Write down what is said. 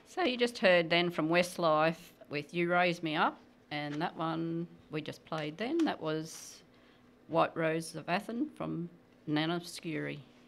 So you just heard then from Westlife with You Raise Me Up, and that one we just played then. That was White Rose of Athen from Nana Skuri.